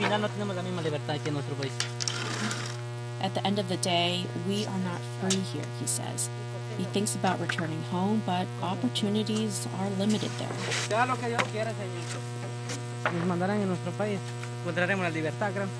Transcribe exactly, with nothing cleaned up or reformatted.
final no tenemos la misma libertad que en nuestro país. At the end of the day, we are not free here, he says. He thinks about returning home, but opportunities are limited there. Sea lo que Dios quiera, Señor. Nos mandarán en nuestro país. Encontraremos la libertad, creo.